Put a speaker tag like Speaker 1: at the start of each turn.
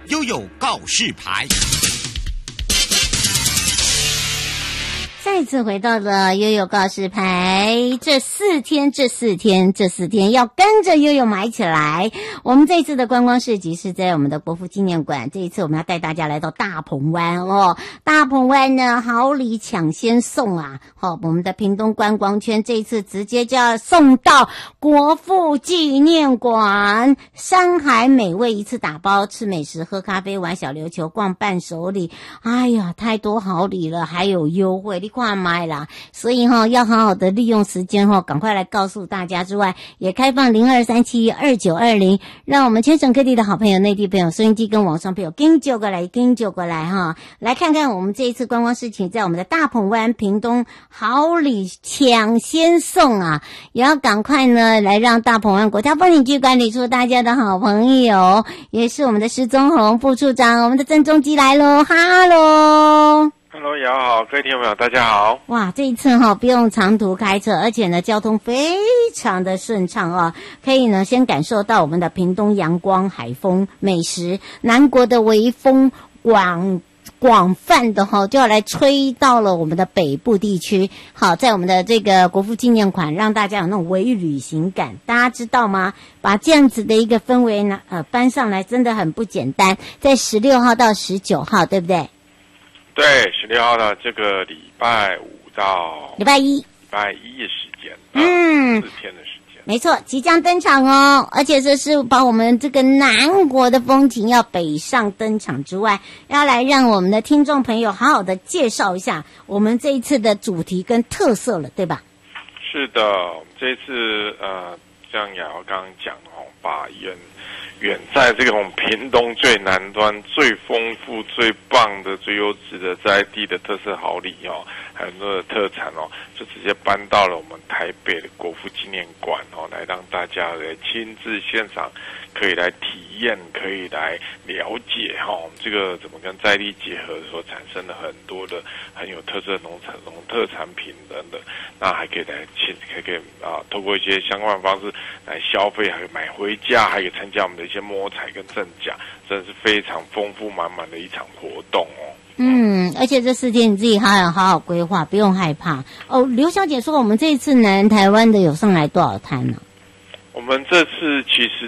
Speaker 1: 悠悠告示牌。
Speaker 2: 再次回到了悠悠告示牌，这四天要跟着悠悠买起来。我们这次的观光市集是在我们的国父纪念馆，这一次我们要带大家来到大鹏湾哦。大鹏湾呢，好礼抢先送啊！我们的屏东观光圈这一次直接就要送到国父纪念馆，山海美味一次打包，吃美食、喝咖啡、玩小琉球、逛伴手礼，哎呀，太多好礼了，还有优惠，你看买啦！所以要好好的利用时间赶快来告诉大家之外，也开放02372920，让我们全省各地的好朋友、内地朋友、收音机跟网上朋友跟就过来来看看我们这一次观光事情，在我们的大鹏湾屏东好礼抢先送啊！也要赶快呢来让大鹏湾国家风景区管理处大家的好朋友，也是我们的施宗宏副处长，我们的郑中基来咯，哈喽。
Speaker 3: Hello， 瑶好，各位听众朋友，大家好。
Speaker 2: 哇，这一次不用长途开车，而且呢交通非常的顺畅哦，可以呢先感受到我们的屏东阳光、海风、美食，南国的微风广泛的就要来吹到了我们的北部地区。好，在我们的这个国父纪念馆，让大家有那种微旅行感，大家知道吗？把这样子的一个氛围呢搬上来真的很不简单。在16号到19号，对不对？
Speaker 3: 对，16号的这个礼拜5到
Speaker 2: 礼拜一
Speaker 3: 的时间
Speaker 2: ，4
Speaker 3: 天的时间，
Speaker 2: 没错，即将登场哦。而且这是把我们这个南国的风情要北上登场之外，要来让我们的听众朋友好好的介绍一下我们这一次的主题跟特色了，对吧？
Speaker 3: 是的，这次像瑶刚刚讲把远在这种屏东最南端、最丰富、最棒的、最优质的在地的特色好礼很多的特产就直接搬到了我们台北的国父纪念馆来让大家来亲自现场可以来体验，可以来了解这个怎么跟在地结合所产生的很多的很有特色的农特产品等等，那还可以透过一些相关的方式来消费，还可以买回家，还可以参加我们的一些摸彩跟赠奖，真的是非常丰富满满的一场活动
Speaker 2: 而且这4天你自己好好规划，不用害怕哦。刘小姐说，我们这一次南台湾的有上来多少摊呢？
Speaker 3: 我们这次其实